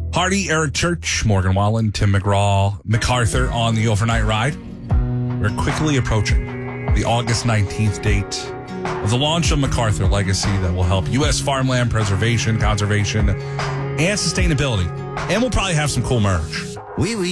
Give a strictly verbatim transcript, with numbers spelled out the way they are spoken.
Hardy, Eric Church, Morgan Wallen, Tim McGraw, MacArthur on the overnight ride. We're quickly approaching the August nineteenth date of the launch of MacArthur Legacy that will help U S farmland preservation, conservation, and sustainability. And we'll probably have some cool merch. Oui, oui.